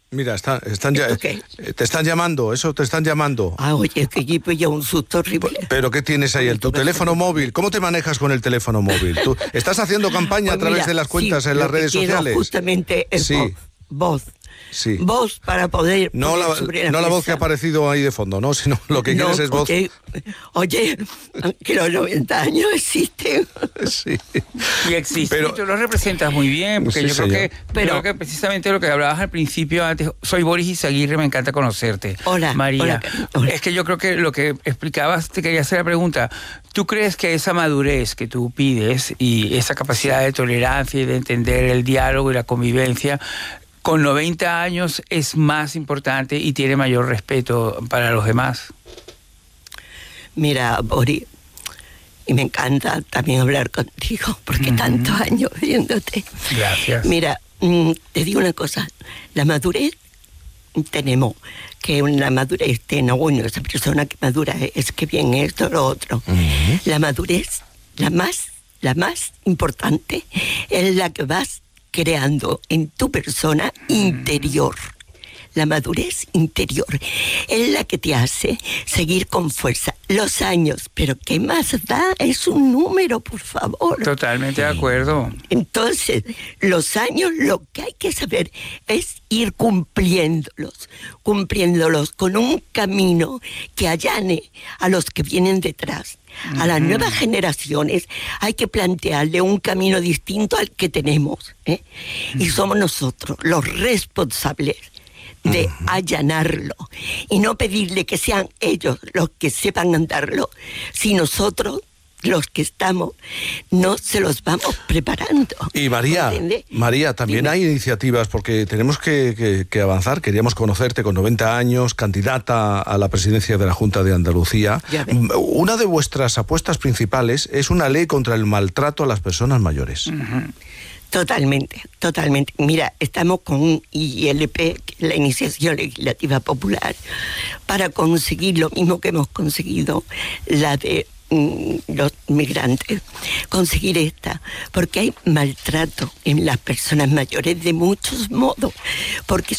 Mira, te están llamando, te están llamando. Oye, es que yo pillé un susto horrible. ¿Pero qué tienes ahí? ¿Tu teléfono móvil? ¿Cómo te manejas con el teléfono móvil? ¿Tú estás haciendo campaña a través de las cuentas en las redes sociales? Justamente es voz. Sí. Voz para poder... No la voz que ha aparecido ahí de fondo, ¿no? Sino lo que quieres es voz. Oye, que los 90 años existen. Sí. Y existen, pero tú lo representas muy bien, porque sí, yo creo que precisamente lo que hablabas al principio antes, soy Boris Izaguirre, me encanta conocerte. Hola. María. Hola. Es que yo creo que lo que explicabas, te quería hacer la pregunta, ¿tú crees que esa madurez que tú pides y esa capacidad de tolerancia y de entender el diálogo y la convivencia con 90 años es más importante y tiene mayor respeto para los demás? Mira, Boris, y me encanta también hablar contigo, porque tantos años viéndote. Gracias. Mira, te digo una cosa, la madurez, tenemos que una madurez bueno, esa persona que madura es que bien esto, lo otro. La madurez, la más importante, es la que vas creando en tu persona interior. La madurez interior es la que te hace seguir con fuerza. Los años, pero ¿qué más da? Es un número, por favor. Totalmente de acuerdo. Entonces, los años, lo que hay que saber es ir cumpliéndolos con un camino que allane a los que vienen detrás. A las nuevas generaciones hay que plantearle un camino distinto al que tenemos, ¿eh? Y somos nosotros los responsables de allanarlo y no pedirle que sean ellos los que sepan andarlo, si nosotros, los que estamos, no se los vamos preparando. Y María, también hay iniciativas, porque tenemos que avanzar. Queríamos conocerte con 90 años, candidata a la presidencia de la Junta de Andalucía. Una de vuestras apuestas principales es una ley contra el maltrato a las personas mayores. Totalmente. Mira, estamos con un ILP, que es la Iniciativa Legislativa Popular, para conseguir lo mismo que hemos conseguido, la de los migrantes, conseguir esta, porque hay maltrato en las personas mayores de muchos modos, porque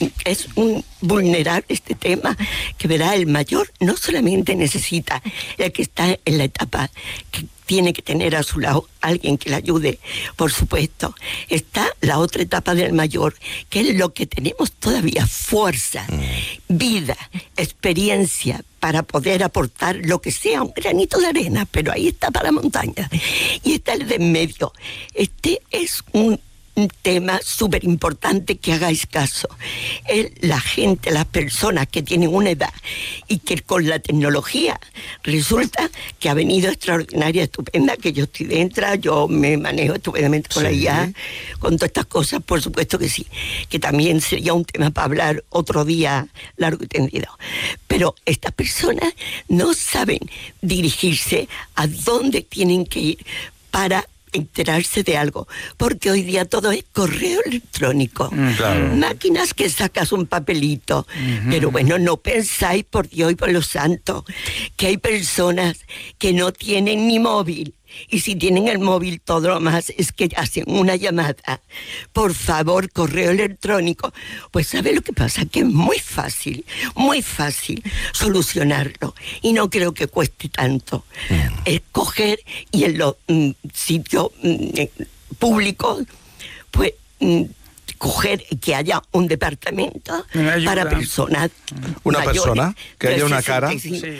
es un vulnerable este tema, que verá, el mayor no solamente necesita, el que está en la etapa que tiene que tener a su lado alguien que le ayude, por supuesto. Está la otra etapa del mayor, que es lo que tenemos todavía: fuerza, vida, experiencia, para poder aportar lo que sea, un granito de arena, pero ahí está para la montaña. Y está el de en medio. Este es un tema súper importante, que hagáis caso. La gente, las personas que tienen una edad y que con la tecnología resulta que ha venido extraordinaria, estupenda, que yo estoy dentro, yo me manejo estupendamente con la IA, con todas estas cosas, por supuesto que sí, que también sería un tema para hablar otro día largo y tendido. Pero estas personas no saben dirigirse a dónde tienen que ir para enterarse de algo, porque hoy día todo es correo electrónico, máquinas que sacas un papelito, pero bueno, no pensáis, por Dios y por los santos, que hay personas que no tienen ni móvil, y si tienen el móvil, todo lo más es que hacen una llamada. Por favor, correo electrónico. Pues ¿sabe lo que pasa? Que es muy fácil solucionarlo, y no creo que cueste tanto. Es coger y en los sitios públicos, pues coger que haya un departamento para personas una mayores, persona, que haya una cara,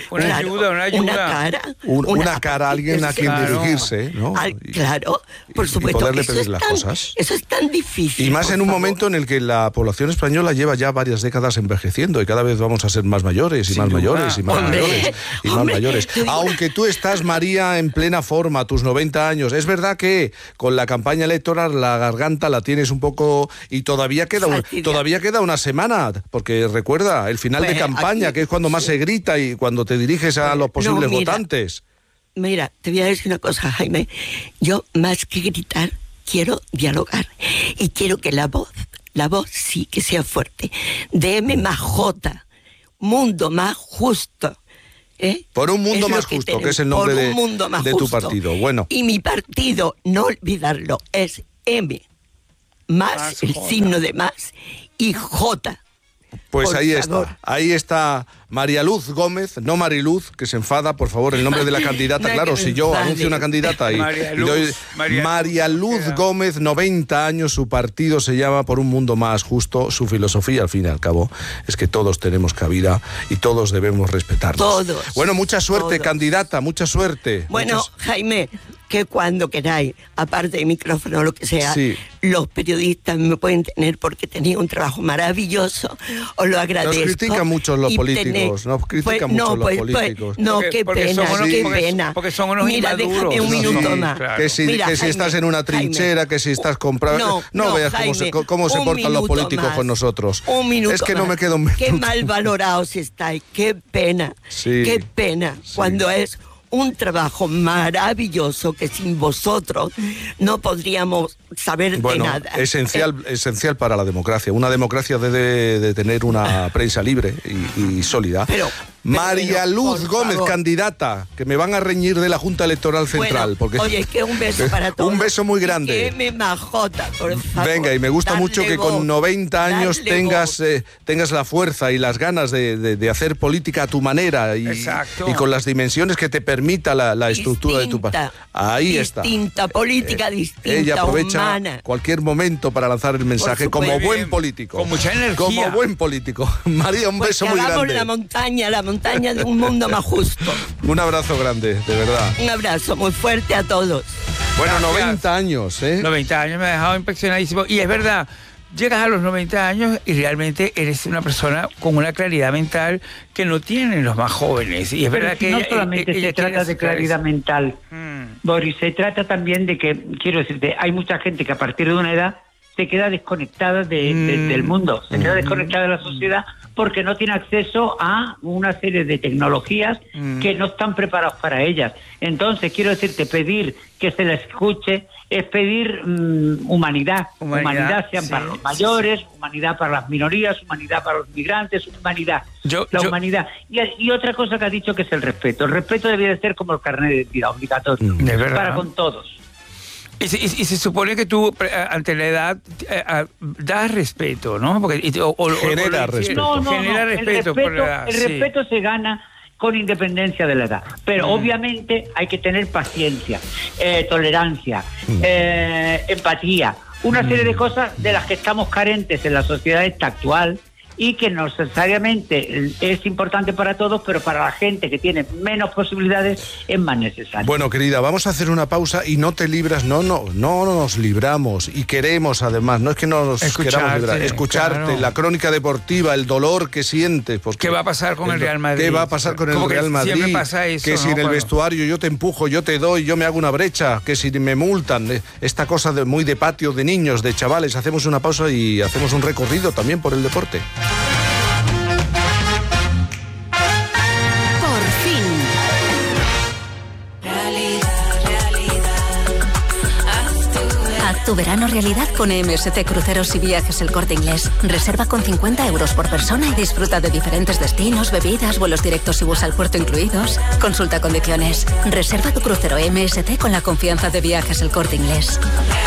una cara, alguien a quien dirigirse, ¿no? Claro, por supuesto. Y poderle pedir las cosas. Eso es tan difícil. Y más en un momento en el que la población española lleva ya varias décadas envejeciendo, y cada vez vamos a ser más mayores y más mayores y más mayores y más mayores. Aunque tú estás, María, en plena forma, a tus 90 años, es verdad que con la campaña electoral la garganta la tienes un poco, y todavía queda una semana, porque recuerda, el final de campaña, que es cuando más se grita y cuando te diriges a los posibles votantes. Mira, te voy a decir una cosa, Jaime. Yo, más que gritar, quiero dialogar, y quiero que la voz sí que sea fuerte. DM más J, mundo más justo. Por un mundo más justo, que es el nombre de tu partido. Bueno. Y mi partido, no olvidarlo, es M más, el signo de más, y J. Pues Por ahí favor. ahí está María Luz Gómez, no Mariluz, que se enfada, por favor, el nombre de la candidata. No, Claro, que si me yo enfade. anuncio una candidata y doy María Luz Gómez, 90 años, su partido se llama Por un Mundo Más Justo, su filosofía, al fin y al cabo, es que todos tenemos cabida y todos debemos respetarnos. Todos. Bueno, mucha suerte, Todos. candidata, mucha suerte. Bueno, Jaime, que cuando queráis, aparte de micrófono o lo que sea, Sí. los periodistas me pueden tener porque tenía un trabajo maravilloso, os lo agradezco. Nos critican mucho los Y políticos, nos critican mucho los políticos. no, Porque- qué porque pena, son unos- qué porque- pena. porque son unos Mira, inmaduros. déjame un minuto Sí, más. claro. Que si, Mira, que si Jaime, estás en una trinchera, Jaime. que si estás comprando... No veas Jaime, cómo se un portan los minuto políticos más. con nosotros. Un minuto Es que no más. me quedo un Qué minuto. mal valorados estáis, qué pena. Sí, Qué pena. sí. Cuando es un trabajo maravilloso que sin vosotros no podríamos saber Bueno, de nada. esencial para la democracia. Una democracia debe de tener una prensa libre y sólida. Pero, María Luz por Gómez, favor. candidata, que me van a reñir de la Junta Electoral Central. Bueno, porque oye, que un beso para todos. Un beso muy grande. Que me majota, por favor. Venga, y me gusta Darle mucho que voz, con 90 años darle tengas, voz. tengas la fuerza y las ganas de hacer política a tu manera y Exacto. con las dimensiones que te permita la estructura de tu Distinta, país. Ahí está. Distinta, política distinta, Ella aprovecha humana. cualquier momento para lanzar el mensaje supuesto. como Muy buen bien. político. Con mucha energía. Como buen político. María, un Pues beso que muy hagamos grande. la montaña de un mundo más justo. Un abrazo grande, de verdad. Un abrazo muy fuerte a todos. Bueno, Gracias. 90 años, ¿eh? 90 años me ha dejado impresionadísimo. Y es verdad, llegas a los 90 años y realmente eres una persona con una claridad mental que no tienen los más jóvenes. Y es Pero verdad si que no ella- solamente ella se quiere trata de sacar claridad eso. mental, Mm. Boris, se trata también de que, quiero decirte, hay mucha gente que a partir de una edad se queda desconectada del mundo, se queda desconectada de la sociedad porque no tiene acceso a una serie de tecnologías que no están preparados para ellas. Entonces, quiero decirte, pedir que se les escuche es pedir humanidad. Humanidad sean sí, para los sí, mayores, humanidad para las minorías, humanidad para los migrantes, humanidad. La humanidad. Y otra cosa que ha dicho que es el respeto. El respeto debe de ser como el carnet de identidad, obligatorio, De verdad. para con todos. Y se supone que tú, ante la edad, das respeto, ¿no? Porque, Genera respeto. Genera respeto por la edad. El sí. respeto se gana con independencia de la edad. Pero obviamente hay que tener paciencia, tolerancia, empatía, una serie de cosas de las que estamos carentes en la sociedad esta actual y que no necesariamente es importante para todos, pero para la gente que tiene menos posibilidades es más necesario. Bueno, querida, vamos a hacer una pausa y no te libras, no nos libramos y queremos además, no es que no nos queramos librar, escucharte, claro. la crónica deportiva, el dolor que sientes. Porque ¿Qué va a pasar con el Real Madrid? ¿Qué va a pasar con el Como que Real Madrid? siempre pasa eso, que si ¿no? en el Cuando- vestuario yo te empujo, yo te doy, yo me hago una brecha, que si me multan, esta cosa muy de patio, de niños, de chavales. Hacemos una pausa y hacemos un recorrido también por el deporte. Por fin. Haz tu verano realidad con MSC Cruceros y Viajes El Corte Inglés. Reserva con 50 euros por persona y disfruta de diferentes destinos, bebidas, vuelos directos y bus al puerto incluidos. Consulta condiciones. Reserva tu crucero MSC con la confianza de Viajes El Corte Inglés.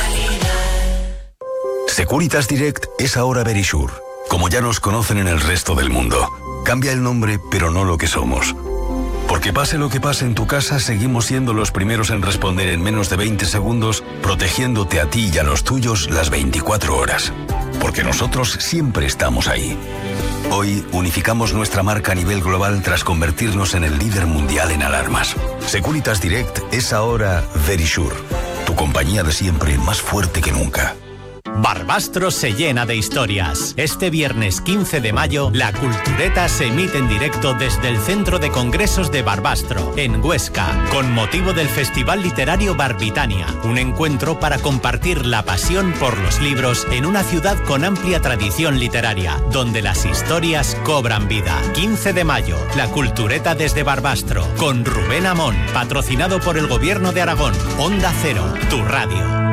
Securitas Direct es ahora Verisure, como ya nos conocen en el resto del mundo. Cambia el nombre, pero no lo que somos. Porque pase lo que pase en tu casa, seguimos siendo los primeros en responder en menos de 20 segundos, protegiéndote a ti y a los tuyos las 24 horas. Porque nosotros siempre estamos ahí. Hoy unificamos nuestra marca a nivel global tras convertirnos en el líder mundial en alarmas. Securitas Direct es ahora Verisure, tu compañía de siempre más fuerte que nunca. Barbastro se llena de historias. Este viernes 15 de mayo, la Cultureta se emite en directo desde el Centro de Congresos de Barbastro, en Huesca, con motivo del Festival Literario Barbitania, un encuentro para compartir la pasión por los libros en una ciudad con amplia tradición literaria, donde las historias cobran vida. 15 de mayo, la Cultureta desde Barbastro, con Rubén Amón, patrocinado por el Gobierno de Aragón. Onda Cero, tu radio.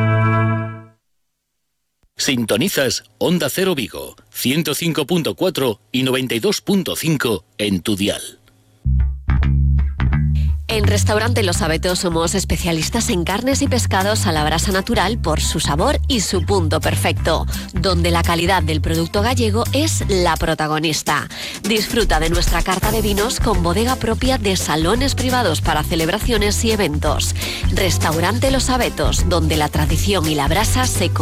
Sintonizas Onda Cero Vigo, 105.4 y 92.5 en tu dial. En Restaurante Los Abetos somos especialistas en carnes y pescados a la brasa natural por su sabor y su punto perfecto, donde la calidad del producto gallego es la protagonista. Disfruta de nuestra carta de vinos con bodega propia de salones privados para celebraciones y eventos. Restaurante Los Abetos, donde la tradición y la brasa se